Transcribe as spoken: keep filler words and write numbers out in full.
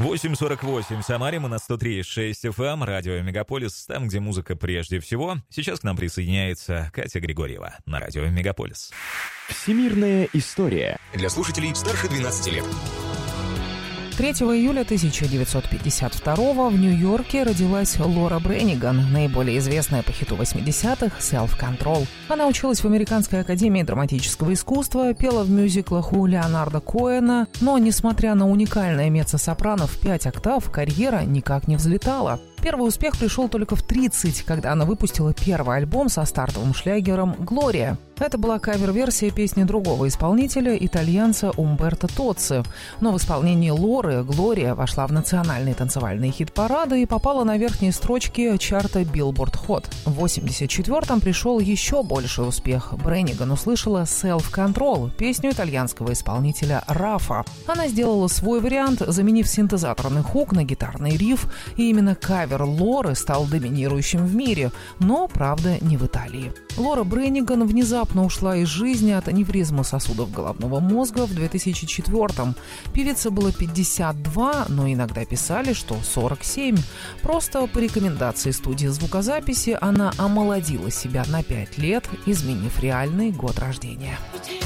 восемь сорок восемь в Самаре, мы на сто три и шесть эф эм, радио Мегаполис, там, где музыка прежде всего. Сейчас к нам присоединяется Катя Григорьева на радио Мегаполис. Всемирная история. Для слушателей старше двенадцати лет. третьего июля тысяча девятьсот пятьдесят второго в Нью-Йорке родилась Лора Бренниган, наиболее известная по хиту восьмидесятых «Self Control». Она училась в Американской академии драматического искусства, пела в мюзиклах у Леонарда Коэна, но, несмотря на уникальное меццо-сопрано в пять октав, карьера никак не взлетала. Первый успех пришел только в тридцать, когда она выпустила первый альбом со стартовым шлягером «Глория». Это была кавер-версия песни другого исполнителя, итальянца Умберто Тоцци. Но в исполнении Лоры «Глория» вошла в национальные танцевальные хит-парады и попала на верхние строчки чарта Billboard Hot. В восемьдесят четвёртом пришел еще больший успех. Бренниган услышала «Self Control», песню итальянского исполнителя Рафа. Она сделала свой вариант, заменив синтезаторный хук на гитарный риф, и именно кавер Лоры стал доминирующим в мире, но, правда, не в Италии. Лора Бренниган внезапно ушла из жизни от аневризмы сосудов головного мозга в две тысячи четвёртом. Певице было пятьдесят два, но иногда писали, что сорок семь. Просто по рекомендации студии звукозаписи она омолодила себя на пять лет, изменив реальный год рождения.